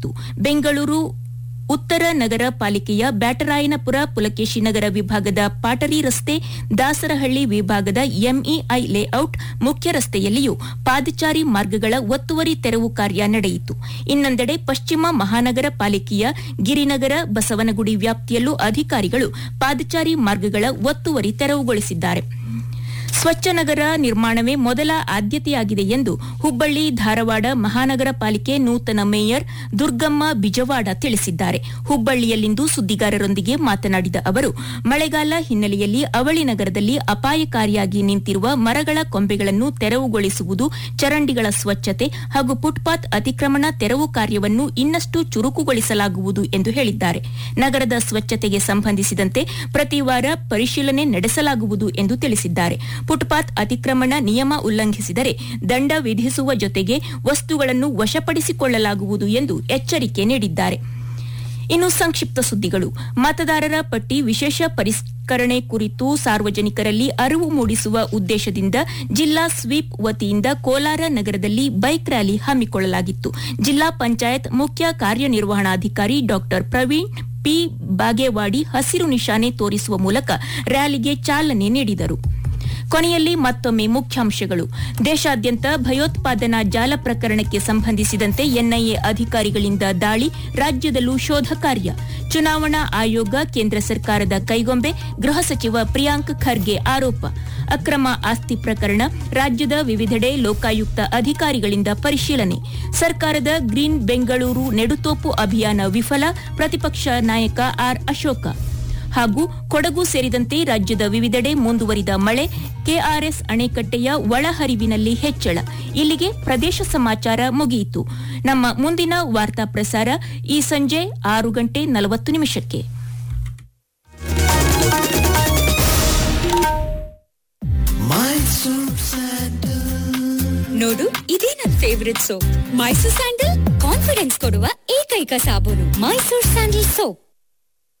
ಬೆಂಗಳೂರು ಉತ್ತರ ನಗರ ಪಾಲಿಕೆಯ ಬ್ಯಾಟರಾಯನಪುರ ಪುಲಕೇಶಿ ನಗರ ವಿಭಾಗದ ಪಾಟರಿ ರಸ್ತೆ ದಾಸರಹಳ್ಳಿ ವಿಭಾಗದ ಎಂಇಐ ಲೇಔಟ್ ಮುಖ್ಯ ರಸ್ತೆಯಲ್ಲಿಯೂ ಪಾದಚಾರಿ ಮಾರ್ಗಗಳ ಒತ್ತುವರಿ ತೆರವು ಕಾರ್ಯ ನಡೆಯಿತು. ಇನ್ನೊಂದೆಡೆ ಪಶ್ಚಿಮ ಮಹಾನಗರ ಪಾಲಿಕೆಯ ಗಿರಿನಗರ ಬಸವನಗುಡಿ ವ್ಯಾಪ್ತಿಯಲ್ಲೂ ಅಧಿಕಾರಿಗಳು ಪಾದಚಾರಿ ಮಾರ್ಗಗಳ ಒತ್ತುವರಿ ತೆರವುಗೊಳಿಸಿದ್ದಾರೆ. ಸ್ವಚ್ಛ ನಗರ ನಿರ್ಮಾಣವೇ ಮೊದಲ ಆದ್ಯತೆಯಾಗಿದೆ ಎಂದು ಹುಬ್ಬಳ್ಳಿ ಧಾರವಾಡ ಮಹಾನಗರ ಪಾಲಿಕೆ ನೂತನ ಮೇಯರ್ ದುರ್ಗಮ್ಮ ಬಿಜವಾಡ ತಿಳಿಸಿದ್ದಾರೆ. ಹುಬ್ಬಳ್ಳಿಯಲ್ಲಿಂದು ಸುದ್ದಿಗಾರರೊಂದಿಗೆ ಮಾತನಾಡಿದ ಅವರು, ಮಳೆಗಾಲ ಹಿನ್ನೆಲೆಯಲ್ಲಿ ಅವಳಿ ನಗರದಲ್ಲಿ ಅಪಾಯಕಾರಿಯಾಗಿ ನಿಂತಿರುವ ಮರಗಳ ಕೊಂಬೆಗಳನ್ನು ತೆರವುಗೊಳಿಸುವುದು, ಚರಂಡಿಗಳ ಸ್ವಚ್ಛತೆ ಹಾಗೂ ಫುಟ್ಪಾತ್ ಅತಿಕ್ರಮಣ ತೆರವು ಕಾರ್ಯವನ್ನು ಇನ್ನಷ್ಟು ಚುರುಕುಗೊಳಿಸಲಾಗುವುದು ಎಂದು ಹೇಳಿದ್ದಾರೆ. ನಗರದ ಸ್ವಚ್ಛತೆಗೆ ಸಂಬಂಧಿಸಿದಂತೆ ಪ್ರತಿ ವಾರ ಪರಿಶೀಲನೆ ನಡೆಸಲಾಗುವುದು ಎಂದು ತಿಳಿಸಿದ್ದಾರೆ. ಫುಟ್ಪಾತ್ ಅತಿಕ್ರಮಣ ನಿಯಮ ಉಲ್ಲಂಘಿಸಿದರೆ ದಂಡ ವಿಧಿಸುವ ಜೊತೆಗೆ ವಸ್ತುಗಳನ್ನು ವಶಪಡಿಸಿಕೊಳ್ಳಲಾಗುವುದು ಎಂದು ಎಚ್ಚರಿಕೆ ನೀಡಿದ್ದಾರೆ. ಇನ್ನು ಸಂಕ್ಷಿಪ್ತ ಸುದ್ದಿಗಳು. ಮತದಾರರ ಪಟ್ಟಿ ವಿಶೇಷ ಪರಿಷ್ಕರಣೆ ಕುರಿತು ಸಾರ್ವಜನಿಕರಲ್ಲಿ ಅರಿವು ಮೂಡಿಸುವ ಉದ್ದೇಶದಿಂದ ಜಿಲ್ಲಾ ಸ್ವೀಪ್ ವತಿಯಿಂದ ಕೋಲಾರ ನಗರದಲ್ಲಿ ಬೈಕ್ ರ್ಯಾಲಿ ಹಮ್ಮಿಕೊಳ್ಳಲಾಗಿತ್ತು. ಜಿಲ್ಲಾ ಪಂಚಾಯತ್ ಮುಖ್ಯ ಕಾರ್ಯನಿರ್ವಹಣಾಧಿಕಾರಿ ಡಾ ಪ್ರವೀಣ್ ಪಿ ಬಾಗೇವಾಡಿ ಹಸಿರು ನಿಶಾನೆ ತೋರಿಸುವ ಮೂಲಕ ರ್ಯಾಲಿಗೆ ಚಾಲನೆ ನೀಡಿದರು. ಕೊನೆಯಲ್ಲಿ ಮತ್ತೊಮ್ಮೆ ಮುಖ್ಯಾಂಶಗಳು. ದೇಶಾದ್ಯಂತ ಭಯೋತ್ಪಾದನಾ ಜಾಲ ಪ್ರಕರಣಕ್ಕೆ ಸಂಬಂಧಿಸಿದಂತೆ ಎನ್ಐಎ ಅಧಿಕಾರಿಗಳಿಂದ ದಾಳಿ, ರಾಜ್ಯದಲ್ಲೂ ಶೋಧ ಕಾರ್ಯ. ಚುನಾವಣಾ ಆಯೋಗ ಕೇಂದ್ರ ಸರ್ಕಾರದ ಕೈಗೊಂಬೆ, ಗೃಹ ಸಚಿವ ಪ್ರಿಯಾಂಕ್ ಖರ್ಗೆ ಆರೋಪ. ಅಕ್ರಮ ಆಸ್ತಿ ಪ್ರಕರಣ, ರಾಜ್ಯದ ವಿವಿಧೆಡೆ ಲೋಕಾಯುಕ್ತ ಅಧಿಕಾರಿಗಳಿಂದ ಪರಿಶೀಲನೆ. ಸರ್ಕಾರದ ಗ್ರೀನ್ ಬೆಂಗಳೂರು ನೆಡುತೋಪು ಅಭಿಯಾನ ವಿಫಲ, ಪ್ರತಿಪಕ್ಷ ನಾಯಕ ಆರ್ ಅಶೋಕ. ಹಾಗೂ ಕೊಡಗು ಸೇರಿದಂತೆ ರಾಜ್ಯದ ವಿವಿಧೆಡೆ ಮುಂದುವರಿದ ಮಳೆ, ಕೆಆರ್ಎಸ್ ಅಣೆಕಟ್ಟೆಯ ಒಳಹರಿವಿನಲ್ಲಿ ಹೆಚ್ಚಳ. ಇಲ್ಲಿಗೆ ಪ್ರದೇಶ ಸಮಾಚಾರ ಮುಗಿಯಿತು. ನಮ್ಮ ಮುಂದಿನ ವಾರ್ತಾ ಪ್ರಸಾರ ಈ ಸಂಜೆ 6:40 ನೋಡು, ಇದೇ ನನ್ favourite soap. Mysore sandal confidence ಕೊಡುವ ಏಕೈಕ ಸಾಬೂನು. Mysore sandal soap.